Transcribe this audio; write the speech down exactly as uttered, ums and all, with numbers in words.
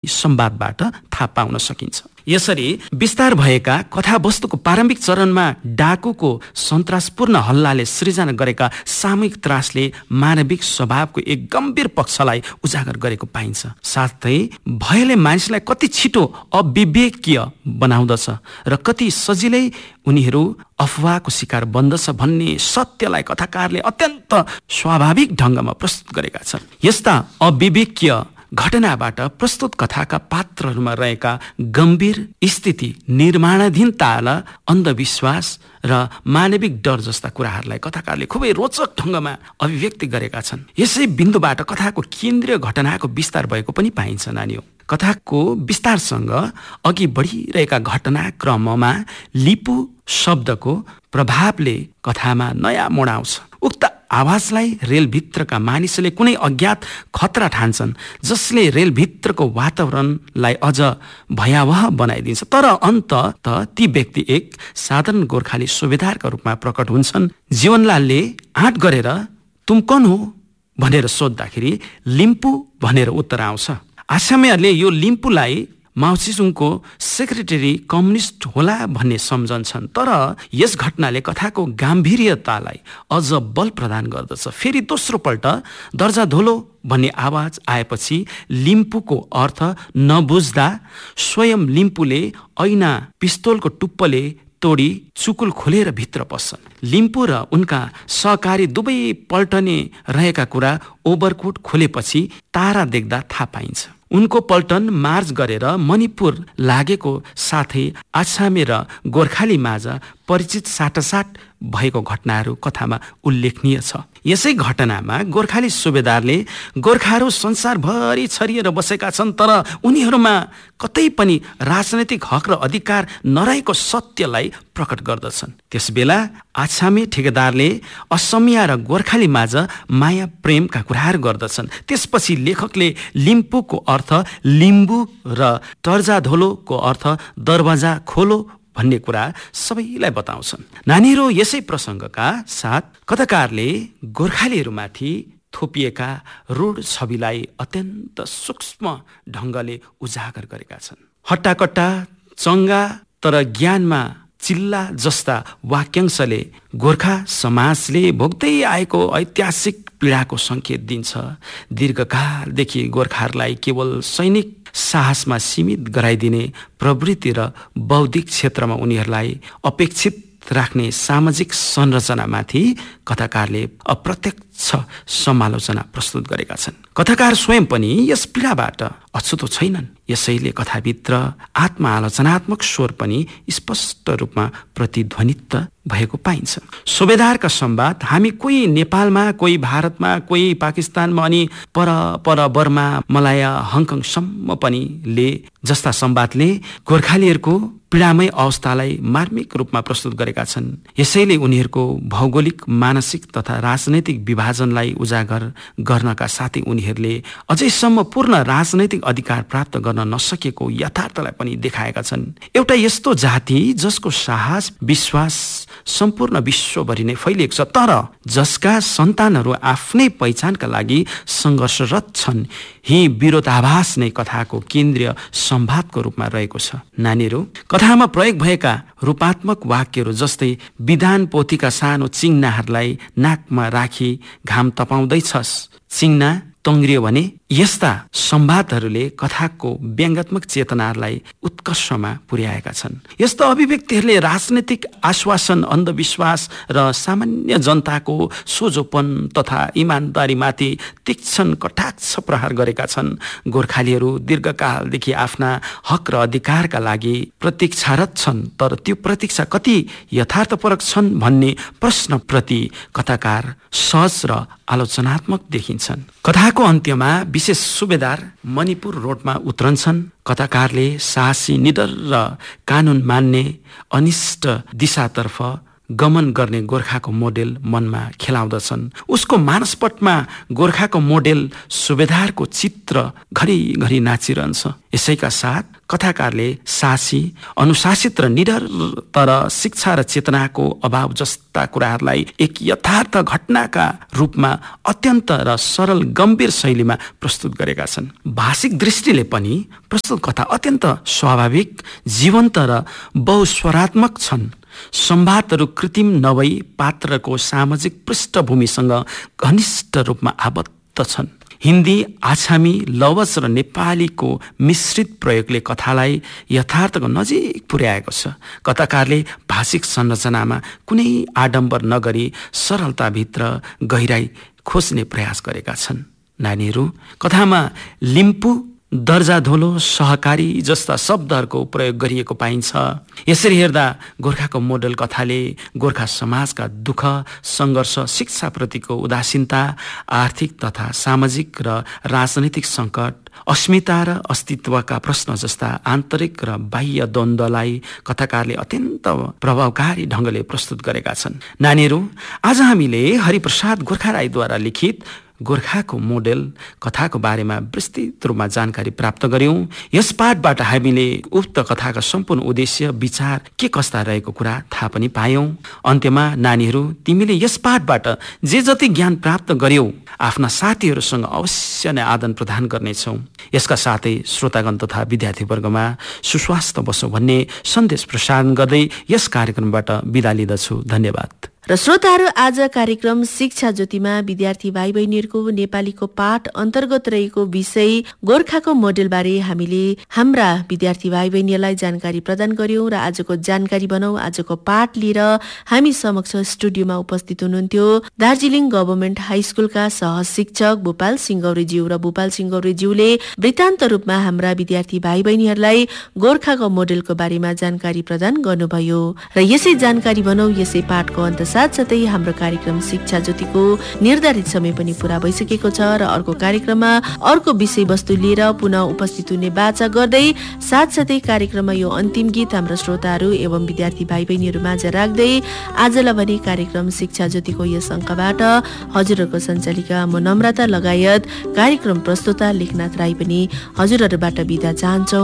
संवादबाट थाहा पाउन सकिन्छ। यसरी विस्तार भएका कथावस्तुको प्रारम्भिक चरणमा डाकुको सन्तासपूर्ण हल्लाले सृजना गरेका सामूहिक त्रासले मानविक स्वभावको एक गम्भीर पक्षलाई उजागर गरेको पाइन्छ। साथै भयले मानिसलाई कति छिटो अविवेकीय बनाउँदछ र कति सजिलै उनीहरू अफवाहको शिकार बन्दछ भन्ने सत्यलाई कथाकारले अत्यन्त स्वाभाविक ढङ्गमा प्रस्तुत गरेका छन्। यस्ता अविवेकीय घटनाबाट प्रस्तुत कथाका पात्रहरूमा रहेका गम्भीर स्थिति, निर्माणाधीनता, अन्धविश्वास र मानविक डर जस्ता कुराहरूलाई कथाकारले खुबै रोचक ढङ्गमा अभिव्यक्ति गरेका छन्। यसै बिन्दुबाट कथाको केन्द्रीय घटनाको विस्तार भएको पनि पाइन्छ। नानीहो, कथाको विस्तारसँग अघि बढिरहेका घटनाक्रममा लिपु शब्दको प्रभावले कथामा नयाँ मोड आउँछ। उक्त आवाजलाई रेलभित्रका मानिसले कुनै अज्ञात खतरा ठान्छन्, जसले रेलभित्रको वातावरणलाई अझ भयावह बनाइदिन्छ। तर अन्ततः ती व्यक्ति एक साधारण गोर्खाली सुबेदारका रूपमा प्रकट हुन्छन्। जीवनलालले आँट गरेर तुम कौन हो भनेर सोद्धाखेरि लिम्पू भनेर उत्तर आउँछ। आसामीहरूले यो लिम्पूलाई माओसेतुङको सेक्रेटरी कम्युनिस्ट होला भन्ने सम्झन्छन्। तर यस घटनाले कथाको गाम्भीर्यतालाई अझ बल प्रदान गर्दछ। फेरि दोस्रो पल्ट दर्जा धोलो भन्ने आवाज आएपछि लिम्पूको अर्थ नबुझ्दा स्वयं लिम्पूले ऐना पिस्तोलको टुप्पोले तोडी चुकुल खोलेर भित्र पस्छन्। लिम्पू र उनका सहकारी दुवै पल्टने रहेका कुरा ओभरकोट खोलेपछि तारा देख्दा थाहा पाइन्छ। उनको पल्टन मार्च गरेर मणिपुर लागेको साथै आसामी र गोर्खाली माझ परिचित साटासाट भएको घटनाहरू कथामा उल्लेखनीय छ। यसै घटनामा गोर्खाली सुबेदारले गोर्खाहरू संसारभरि छरिएर बसेका छन्, तर उनीहरूमा कतै पनि राजनैतिक हक र अधिकार नरहेको सत्यलाई प्रकट गर्दछन्। त्यसबेला आसामी ठेकेदारले असमिया र गोर्खाली माझ माया प्रेमका कुराहरू गर्दछन्। त्यसपछि लेखकले लिम्पूको अर्थ लिम्बू र तर्जाधोलोको अर्थ दरवाजा खोलो भन्ने कुरा सबैलाई बताउँछन्। नानीहरू, यसै प्रसङ्गका साथ कथाकारले गोर्खालीहरूमाथि थोपिएका रूढ छविलाई अत्यन्त सूक्ष्म ढङ्गले उजागर गरेका छन्। हट्टाकट्टा, चङ्गा तर ज्ञानमा चिल्ला जस्ता वाक्यांशले गोर्खा समाजले भोग्दै आएको ऐतिहासिक पीडाको सङ्केत दिन्छ। दीर्घकालदेखि गोर्खाहरूलाई केवल सैनिक साहसमा सीमित गराइदिने प्रवृत्ति र बौद्धिक क्षेत्रमा उनीहरूलाई अपेक्षित राख्ने सामाजिक संरचनामाथि कथाकारले अप्रत्यक्ष समालोचना प्रस्तुत गरेका छन्। कथाकार स्वयं पनि यस पीडाबाट अछुतो छैनन्। यसैले कथाभित्र आत्मआलोचनात्मक स्वर पनि स्पष्ट रूपमा प्रतिध्वनित भएको पाइन्छ। सुबेदारका संवाद हामी कोही नेपालमा, कोही भारतमा, कोही पाकिस्तानमा अनि पर पर बर्मा, मलाया, हङकङसम्म पनि ले जस्ता संवादले गोर्खालीहरूको पीडामय अवस्थालाई मार्मिक रूपमा प्रस्तुत गरेका छन्। यसैले उनीहरूको भौगोलिक, मानसिक तथा राजनैतिक विभाजनलाई उजागर गर्नका साथै उनीहरूले अझैसम्म पूर्ण राजनैतिक अधिकार प्राप्त गर्न नसकेको यथार्थलाई पनि देखाएका छन्। एउटा यस्तो जाति जसको साहस, विश्वास सम्पूर्ण विश्वभरि नै फैलिएको छ, तर जसका सन्तानहरू आफ्नै पहिचानका लागि सङ्घर्षरत छन्। यी विरोधाभास नै कथाको केन्द्रीय संवादको रूपमा रहेको छ। नानीहरू, कथामा प्रयोग भएका रूपात्मक वाक्यहरू जस्तै विधान पोथीका सानो चिङ्नाहरूलाई नाकमा राखी घाम तपाउँदैछस्, चिङ्ना तङ्ग्रियो भने यस्ता संवादहरूले कथाको व्यङ्गात्मक चेतनाहरूलाई उत्कर्षमा पुर्याएका छन्। यस्ता अभिव्यक्तिहरूले राजनैतिक आश्वासन, अन्धविश्वास र सामान्य जनताको सोझोपन तथा इमान्दारीमाथि तीक्ष्ण कटाक्ष प्रहार गरेका छन्। गोर्खालीहरू दीर्घकालदेखि आफ्ना हक र अधिकारका लागि प्रतीक्षारत छन्, तर त्यो प्रतीक्षा कति यथार्थपरक छन् भन्ने प्रश्नप्रति कथाकार सहज र आलोचनात्मक देखिन्छन्। कथाको अन्त्यमा विशेष सुबेदार मणिपुर रोडमा उत्रन्छन्। कथाकारले साहसी, निडर र कानुन मान्ने अनिष्ट दिशातर्फ गमन गर्ने गोर्खाको मोडेल मनमा खेलाउँदछन्। उसको मानसपटमा गोर्खाको मोडेल सुबेदारको चित्र घरिघरि नाचिरहन्छ। यसैका साथ कथाकारले सासी, अनुशासित र निडर तर शिक्षा र चेतनाको अभाव जस्ता कुराहरूलाई एक यथार्थ घटनाका रूपमा अत्यन्त र सरल गम्भीर शैलीमा प्रस्तुत गरेका छन्। भाषिक दृष्टिले पनि प्रस्तुत कथा अत्यन्त स्वाभाविक, जीवन्त र बहुस्वरात्मक छन्। संवादहरू कृत्रिम नभई पात्रको सामाजिक पृष्ठभूमिसँग घनिष्ठ रूपमा आबद्ध छन्। हिन्दी, आछामी, लवज र नेपालीको मिश्रित प्रयोगले कथालाई यथार्थको नजिक पुर्याएको छ। कथाकारले भाषिक संरचनामा कुनै आडम्बर नगरी सरलताभित्र गहिराई खोज्ने प्रयास गरेका छन्। नानीहरू, कथामा लिम्पू, दर्जाधोलो, सहकारी जस्ता शब्दहरूको प्रयोग गरिएको पाइन्छ। यसरी हेर्दा गोर्खाको मोडेल कथाले गोर्खा समाजका दुःख, सङ्घर्ष, शिक्षाप्रतिको उदासीनता, आर्थिक तथा सामाजिक र राजनैतिक सङ्कट, अस्मिता र अस्तित्वका प्रश्न जस्ता आन्तरिक र बाह्य द्वन्द्वलाई कथाकारले अत्यन्त प्रभावकारी ढङ्गले प्रस्तुत गरेका छन्। नानीहरू, आज हामीले हरिप्रसाद गोर्खाराईद्वारा लिखित गोर्खाको मोडेल कथाको बारेमा विस्तृत रूपमा जानकारी प्राप्त गर्यौं। यस पाठबाट हामीले उक्त कथाका सम्पूर्ण उद्देश्य, विचार के कस्ता रहेको कुरा थाहा पनि पायौं। अन्त्यमा नानीहरू, तिमीले यस पाठबाट जे जति ज्ञान प्राप्त गर्यौ आफ्ना साथीहरूसँग अवश्य नै आदान प्रदान गर्नेछौ। यसका साथै श्रोतागण तथा विद्यार्थीवर्गमा सुस्वास्थ्य बसौं भन्ने सन्देश प्रसारण गर्दै यस कार्यक्रमबाट बिदा लिदछु। धन्यवाद। र श्रोताहरू, आज कार्यक्रम शिक्षा ज्योतिमा विद्यार्थी भाइ बहिनीहरूको नेपालीको पाठ अन्तर्गत रहेको विषय गोर्खाको मोडेलबारे हामीले हाम्रा विद्यार्थी भाइ बहिनीहरूलाई जानकारी प्रदान गर्यौं। र आजको जानकारी बनाऊ आजको पाठ लिएर हामी समक्ष स्टुडियोमा उपस्थित हुनुहुन्थ्यो दार्जिलिङ गभर्मेन्ट हाई स्कुलका सहशिक्षक भूपाल सिंगौरेज्यू र भूपाल सिंगौरेज्यूले वृत्तान्त रूपमा हाम्रा विद्यार्थी भाइ बहिनीहरूलाई गोर्खाको मोडेलको बारेमा जानकारी प्रदान गर्नुभयो। र यसै जानकारी बनाऊ यसै पाठको अन्त साथसाथै हाम्रो कार्यक्रम शिक्षा ज्योतिको निर्धारित समय पनि पूरा भइसकेको छ र अर्को कार्यक्रममा अर्को विषयवस्तु लिएर पुनः उपस्थित हुने बाचा गर्दै साथसाथै कार्यक्रममा यो अन्तिम गीत हाम्रा श्रोताहरू एवं विद्यार्थी भाइ बहिनीहरू माझ राख्दै आजलाई भने कार्यक्रम शिक्षा ज्योतिको यस अङ्कबाट हजुरहरूको सञ्चालिका म नम्रता लगायत कार्यक्रम प्रस्तोता लेखनाथ राई पनि हजुरहरूबाट बिदा चाहन्छौँ।